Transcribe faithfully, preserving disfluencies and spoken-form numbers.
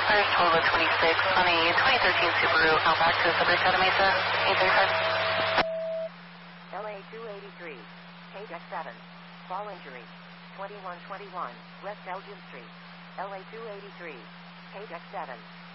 First twelve twenty-six on a twenty thirteen Subaru Outback to Subway Santa Mesa, eight thirty-five. L A two eighty-three, K Deck seven, fall injury, twenty-one twenty-one, West Elgin Street. L A two eighty-three, K Deck seven.